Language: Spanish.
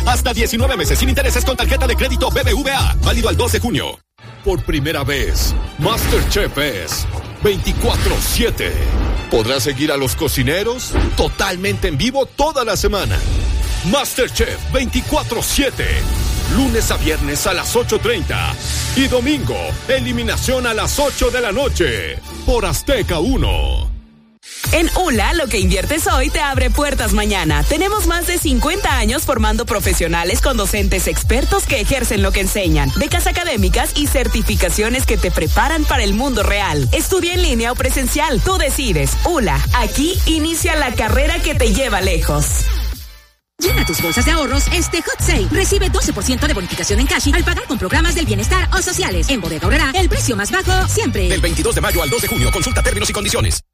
Hasta 19 meses sin intereses con tarjeta de crédito BBVA. Válido al 2 de junio. Por primera vez, MasterChef es 24/7. ¿Podrás seguir a los cocineros? Totalmente en vivo toda la semana. MasterChef 24/7. Lunes a viernes a las 8:30. Y domingo, eliminación a las 8 de la noche. Por Azteca 1. En ULA, lo que inviertes hoy te abre puertas mañana. Tenemos más de 50 años formando profesionales con docentes expertos que ejercen lo que enseñan, becas académicas y certificaciones que te preparan para el mundo real. Estudia en línea o presencial, tú decides. ULA, aquí inicia la carrera que te lleva lejos. Llena tus bolsas de ahorros este Hot Sale. Recibe 12% de bonificación en cash al pagar con programas del bienestar o sociales. En Bodega Aurrerá, el precio más bajo siempre. Del 22 de mayo al 2 de junio. Consulta términos y condiciones.